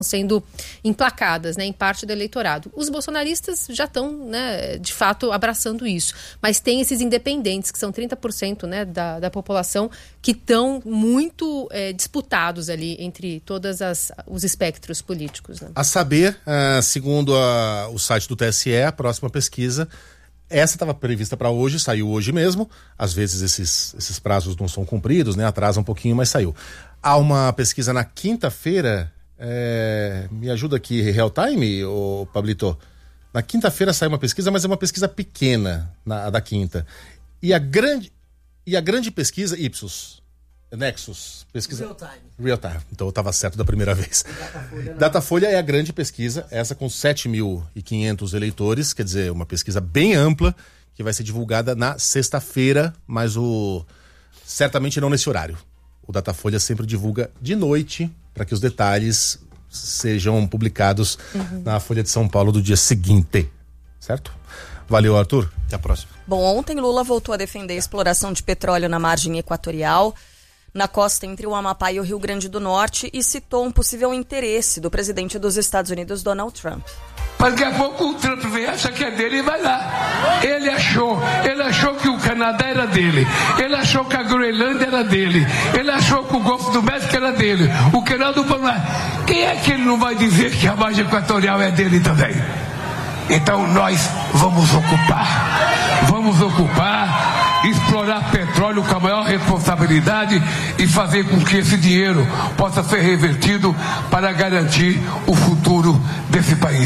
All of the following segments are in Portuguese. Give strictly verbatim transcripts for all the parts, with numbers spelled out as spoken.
sendo emplacadas, né, em parte do eleitorado. Os bolsonaristas já estão, né, de fato, abraçando isso. Mas tem esses independentes, que são trinta por cento, né, da, da população, que estão muito é, disputados ali entre todos os espectros políticos. Né? A saber, uh, segundo a, o site do T S E, a próxima pesquisa, essa estava prevista para hoje, saiu hoje mesmo. Às vezes esses, esses prazos não são cumpridos, né, atrasa um pouquinho, mas saiu. Há uma pesquisa na quinta-feira. É, me ajuda aqui, real time, ô Pablito? Na quinta-feira sai uma pesquisa, mas é uma pesquisa pequena, na, a da quinta. E a grande, e a grande pesquisa, Ipsos, Nexus, pesquisa... Real time. Real time, então eu estava certo da primeira vez. Datafolha, Datafolha é a grande pesquisa, essa com sete mil e quinhentos eleitores, quer dizer, uma pesquisa bem ampla, que vai ser divulgada na sexta-feira, mas o certamente não nesse horário. O Datafolha sempre divulga de noite, para que os detalhes sejam publicados uhum. na Folha de São Paulo do dia seguinte, certo? Valeu, Arthur. Até a próxima. Bom, ontem Lula voltou a defender a exploração de petróleo na margem equatorial, na costa entre o Amapá e o Rio Grande do Norte, e citou um possível interesse do presidente dos Estados Unidos, Donald Trump. Mas daqui a pouco o Trump vem, acha que é dele e vai lá. Ele achou, ele achou que o Canadá era dele, ele achou que a Groenlândia era dele, ele achou que o Golfo do México era dele, o canal do Panamá. Quem é que ele não vai dizer que a margem equatorial é dele também? Então nós vamos ocupar, vamos ocupar, explorar petróleo com a maior responsabilidade e fazer com que esse dinheiro possa ser revertido para garantir o futuro desse país.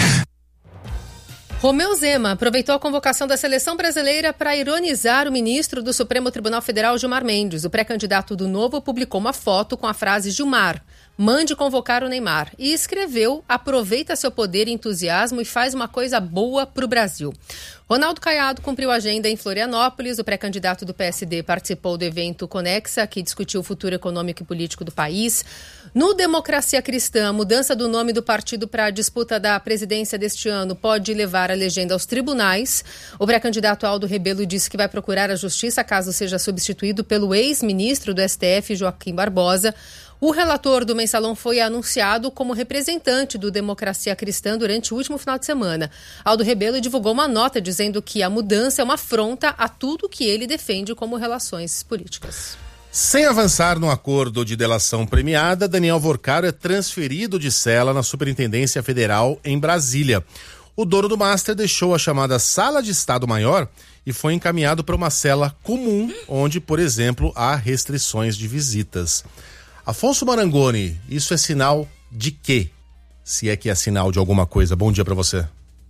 Romeu Zema aproveitou a convocação da seleção brasileira para ironizar o ministro do Supremo Tribunal Federal, Gilmar Mendes. O pré-candidato do Novo publicou uma foto com a frase "Gilmar, mande convocar o Neymar", e escreveu: "Aproveita seu poder e entusiasmo e faz uma coisa boa para o Brasil". Ronaldo Caiado cumpriu a agenda em Florianópolis. O pré-candidato do P S D participou do evento Conexa, que discutiu o futuro econômico e político do país. No Democracia Cristã, a mudança do nome do partido para a disputa da presidência deste ano pode levar a legenda aos tribunais. O pré-candidato Aldo Rebelo disse que vai procurar a justiça caso seja substituído pelo ex-ministro do S T F, Joaquim Barbosa. O relator do Mensalão foi anunciado como representante do Democracia Cristã durante o último final de semana. Aldo Rebelo divulgou uma nota dizendo que a mudança é uma afronta a tudo que ele defende como relações políticas. Sem avançar no acordo de delação premiada, Daniel Vorcaro é transferido de cela na Superintendência Federal em Brasília. O dono do Master deixou a chamada Sala de Estado Maior e foi encaminhado para uma cela comum, onde, por exemplo, há restrições de visitas. Afonso Marangoni, isso é sinal de quê? Se é que é sinal de alguma coisa. Bom dia para você.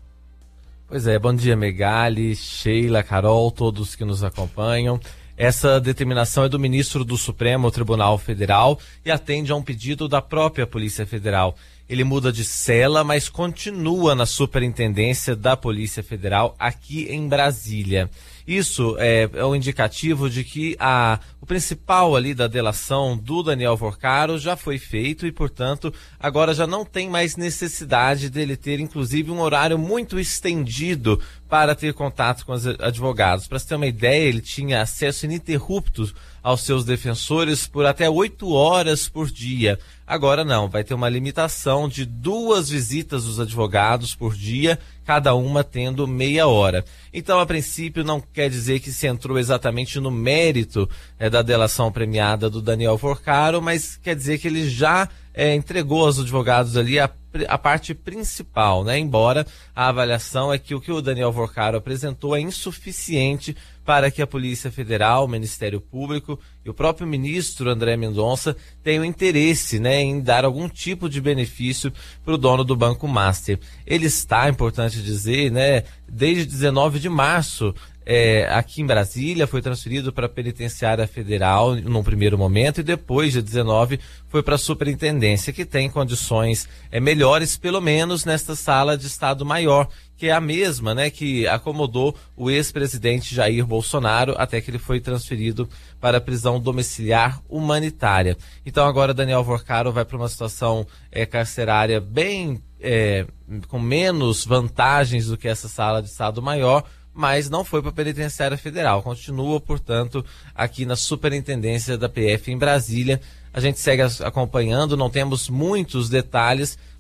Pois é, bom dia, Megali, Sheila, Carol, todos que nos acompanham. Essa determinação é do ministro do Supremo Tribunal Federal e atende a um pedido da própria Polícia Federal. Ele muda de cela, mas continua na Superintendência da Polícia Federal aqui em Brasília. Isso é, é um indicativo de que a, o principal ali da delação do Daniel Vorcaro já foi feito e, portanto, agora já não tem mais necessidade dele ter, inclusive, um horário muito estendido para ter contato com os advogados. Para você ter uma ideia, ele tinha acesso ininterrupto aos seus defensores por até oito horas por dia. Agora não, vai ter uma limitação de duas visitas dos advogados por dia, cada uma tendo meia hora. Então, a princípio, não quer dizer que se entrou exatamente no mérito é, da delação premiada do Daniel Vorcaro, mas quer dizer que ele já é, entregou aos advogados ali a, a parte principal, né? Embora a avaliação é que o que o Daniel Vorcaro apresentou é insuficiente para que a Polícia Federal, o Ministério Público e o próprio ministro André Mendonça tenham interesse, né, em dar algum tipo de benefício para o dono do Banco Master. Ele está, importante dizer, né, desde dezenove de março, é, aqui em Brasília, foi transferido para a Penitenciária Federal num primeiro momento e depois, de dezenove, foi para a Superintendência, que tem condições é, melhores, pelo menos nesta Sala de Estado Maior, que é a mesma, né, que acomodou o ex-presidente Jair Bolsonaro até que ele foi transferido para a prisão domiciliar humanitária. Então agora Daniel Vorcaro vai para uma situação é, carcerária bem é, com menos vantagens do que essa Sala de Estado Maior, mas não foi para a Penitenciária Federal. Continua, portanto, aqui na Superintendência da P F em Brasília. A gente segue acompanhando, não temos muitos detalhes,